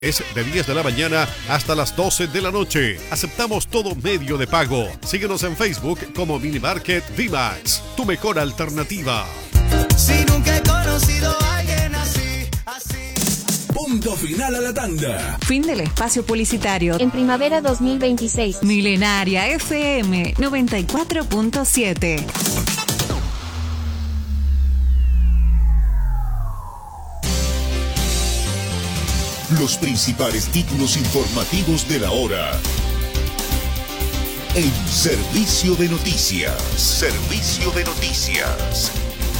Es de 10 de la mañana hasta las 12 de la noche. Aceptamos todo medio de pago. Síguenos en Facebook como Minimarket VMAX, tu mejor alternativa. Si nunca he conocido a alguien así. Punto final a la tanda. Fin del espacio publicitario. En primavera 2026. Milenaria FM 94.7. Los principales títulos informativos de la hora. En Servicio de Noticias. Servicio de Noticias.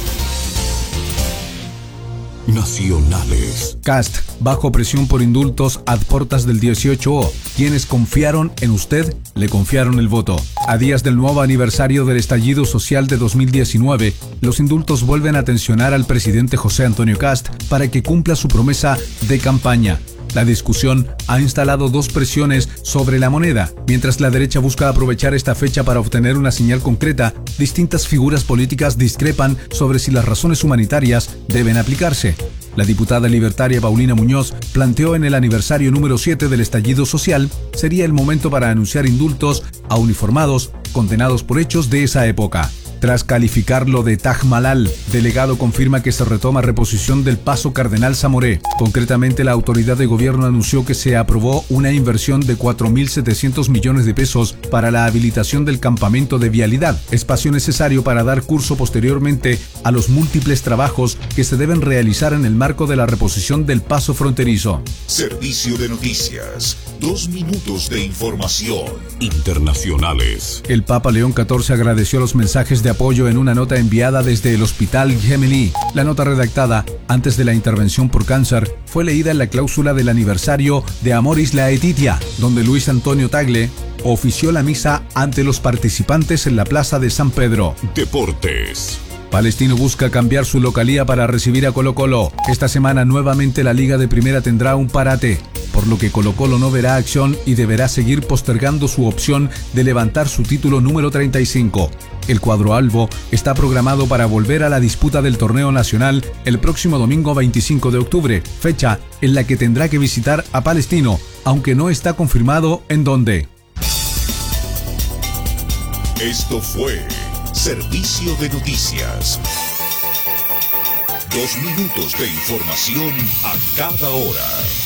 Nacionales. Cast, bajo presión por indultos ad portas del 18O. Quienes confiaron en usted, le confiaron el voto. A días del nuevo aniversario del estallido social de 2019, los indultos vuelven a tensionar al presidente José Antonio Cast para que cumpla su promesa de campaña. La discusión ha instalado dos presiones sobre la moneda. Mientras la derecha busca aprovechar esta fecha para obtener una señal concreta, distintas figuras políticas discrepan sobre si las razones humanitarias deben aplicarse. La diputada libertaria Paulina Muñoz planteó en el aniversario número 7 del estallido social, sería el momento para anunciar indultos a uniformados condenados por hechos de esa época. Tras calificarlo de Taj Mahal, delegado confirma que se retoma reposición del Paso Cardenal Zamoré. Concretamente, la autoridad de gobierno anunció que se aprobó una inversión de 4.700 millones de pesos para la habilitación del campamento de vialidad, espacio necesario para dar curso posteriormente a los múltiples trabajos que se deben realizar en el marco de la reposición del paso fronterizo. Servicio de Noticias. 2 minutos de información. Internacionales. El Papa León XIV agradeció los mensajes de apoyo en una nota enviada desde el Hospital Gemelli. La nota redactada antes de la intervención por cáncer fue leída en la cláusula del aniversario de Amoris Laetitia, donde Luis Antonio Tagle ofició la misa ante los participantes en la Plaza de San Pedro. Deportes. Palestino busca cambiar su localía para recibir a Colo-Colo. Esta semana nuevamente la Liga de Primera tendrá un parate, por lo que Colo-Colo no verá acción y deberá seguir postergando su opción de levantar su título número 35. El cuadro albo está programado para volver a la disputa del torneo nacional el próximo domingo 25 de octubre, fecha en la que tendrá que visitar a Palestino, aunque no está confirmado en dónde. Esto fue Servicio de Noticias. 2 minutos de información a cada hora.